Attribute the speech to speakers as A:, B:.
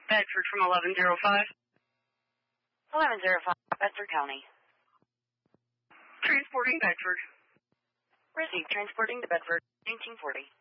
A: Bedford from 1105.
B: 1105, Bedford County.
A: Transporting Bedford.
B: Received. Transporting to Bedford, 1940.